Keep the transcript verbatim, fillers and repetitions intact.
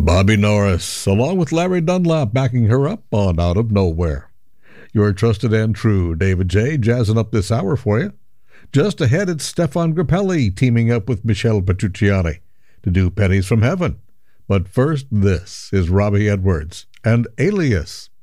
Bobby Norris, along with Larry Dunlap backing her up on Out of Nowhere. Your trusted and true David J. jazzing up this hour for you. Just ahead, it's Stefan Grappelli teaming up with Michelle Petrucciani to do Pennies from Heaven. But first, this is Robbie Edwards and Alias.